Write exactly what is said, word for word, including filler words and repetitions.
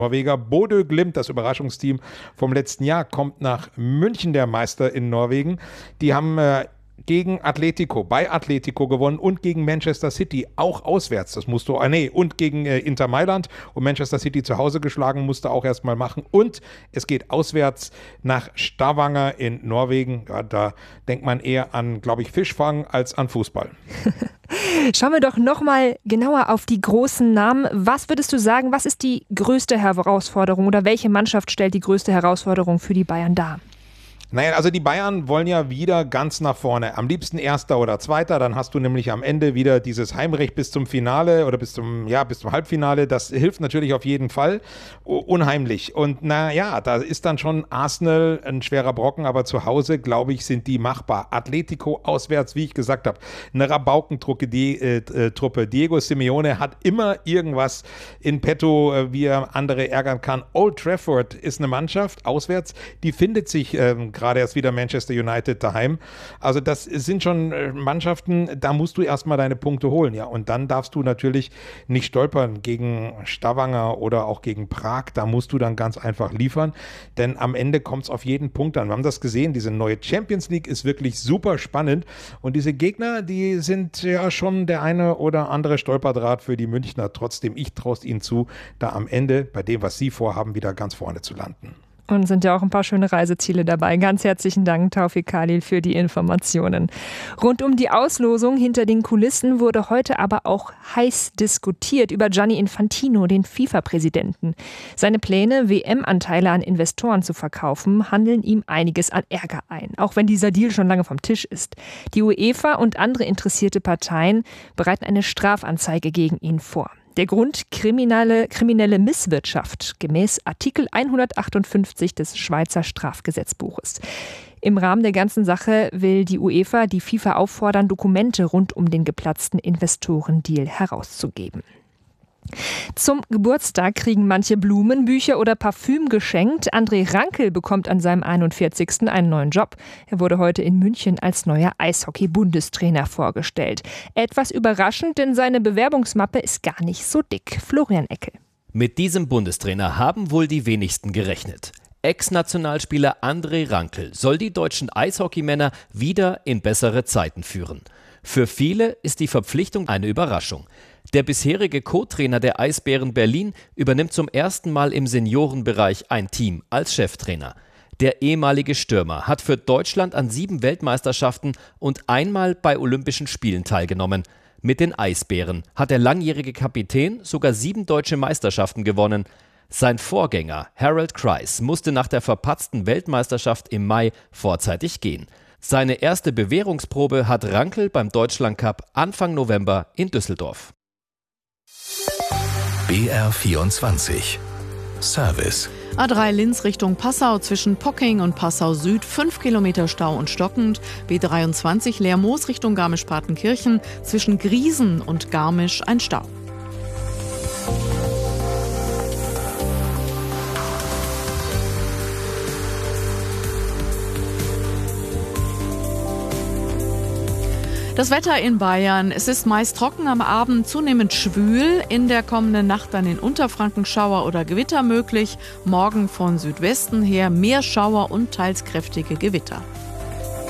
Norweger Bodø Glimt, das Überraschungsteam vom letzten Jahr, kommt nach München, der Meister in Norwegen. Die haben äh, gegen Atletico, bei Atletico gewonnen und gegen Manchester City, auch auswärts. Das musst du, ah nee, und gegen äh, Inter Mailand und Manchester City zu Hause geschlagen, musst du auch erstmal machen. Und es geht auswärts nach Stavanger in Norwegen. Ja, da denkt man eher an, glaube ich, Fischfang als an Fußball. Schauen wir doch nochmal genauer auf die großen Namen. Was würdest du sagen, was ist die größte Herausforderung oder welche Mannschaft stellt die größte Herausforderung für die Bayern dar? Naja, also die Bayern wollen ja wieder ganz nach vorne. Am liebsten Erster oder Zweiter. Dann hast du nämlich am Ende wieder dieses Heimrecht bis zum Finale oder bis zum, ja, bis zum Halbfinale. Das hilft natürlich auf jeden Fall. Unheimlich. Und naja, da ist dann schon Arsenal ein schwerer Brocken, aber zu Hause, glaube ich, sind die machbar. Atletico auswärts, wie ich gesagt habe, eine Rabaukentruppe. Die, äh, Truppe. Diego Simeone hat immer irgendwas in petto, äh, wie er andere ärgern kann. Old Trafford ist eine Mannschaft auswärts, die findet sich ähm, gerade erst wieder Manchester United daheim. Also das sind schon Mannschaften, da musst du erstmal deine Punkte holen, ja. Und dann darfst du natürlich nicht stolpern gegen Stavanger oder auch gegen Prag. Da musst du dann ganz einfach liefern, denn am Ende kommt es auf jeden Punkt an. Wir haben das gesehen, diese neue Champions League ist wirklich super spannend und diese Gegner, die sind ja schon der eine oder andere Stolperdraht für die Münchner. Trotzdem, ich traue es ihnen zu, da am Ende bei dem, was sie vorhaben, wieder ganz vorne zu landen. Und sind ja auch ein paar schöne Reiseziele dabei. Ganz herzlichen Dank, Taufik Khalil, für die Informationen. Rund um die Auslosung hinter den Kulissen wurde heute aber auch heiß diskutiert über Gianni Infantino, den FIFA-Präsidenten. Seine Pläne, W M-Anteile an Investoren zu verkaufen, handeln ihm einiges an Ärger ein, auch wenn dieser Deal schon lange vom Tisch ist. Die UEFA und andere interessierte Parteien bereiten eine Strafanzeige gegen ihn vor. Der Grund kriminelle, kriminelle Misswirtschaft gemäß Artikel hundertachtundfünfzig des Schweizer Strafgesetzbuches. Im Rahmen der ganzen Sache will die UEFA die FIFA auffordern, Dokumente rund um den geplatzten Investorendeal herauszugeben. Zum Geburtstag kriegen manche Blumen, Bücher oder Parfüm geschenkt. André Rankel bekommt an seinem einundvierzigsten einen neuen Job. Er wurde heute in München als neuer Eishockey-Bundestrainer vorgestellt. Etwas überraschend, denn seine Bewerbungsmappe ist gar nicht so dick. Florian Eckel. Mit diesem Bundestrainer haben wohl die wenigsten gerechnet. Ex-Nationalspieler André Rankel soll die deutschen Eishockeymänner wieder in bessere Zeiten führen. Für viele ist die Verpflichtung eine Überraschung. Der bisherige Co-Trainer der Eisbären Berlin übernimmt zum ersten Mal im Seniorenbereich ein Team als Cheftrainer. Der ehemalige Stürmer hat für Deutschland an sieben Weltmeisterschaften und einmal bei Olympischen Spielen teilgenommen. Mit den Eisbären hat der langjährige Kapitän sogar sieben deutsche Meisterschaften gewonnen. Sein Vorgänger Harold Kreis musste nach der verpatzten Weltmeisterschaft im Mai vorzeitig gehen. Seine erste Bewährungsprobe hat Rankel beim Deutschlandcup Anfang November in Düsseldorf. B R vierundzwanzig Service. A drei Linz Richtung Passau zwischen Pocking und Passau Süd, fünf Kilometer Stau und stockend. B dreiundzwanzig Lermoos Richtung Garmisch-Partenkirchen, zwischen Griesen und Garmisch ein Stau. Das Wetter in Bayern. Es ist meist trocken am Abend, zunehmend schwül. In der kommenden Nacht dann in Unterfranken Schauer oder Gewitter möglich. Morgen von Südwesten her mehr Schauer und teils kräftige Gewitter.